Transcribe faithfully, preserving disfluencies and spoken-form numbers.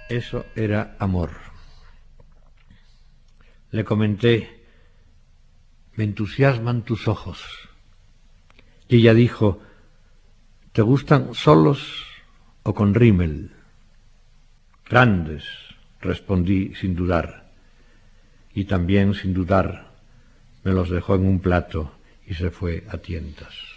Eso era amor. Le comenté: me entusiasman tus ojos. Y ella dijo: ¿te gustan solos o con rímel? Grandes, respondí sin dudar. Y también sin dudar me los dejó en un plato y se fue a tientas.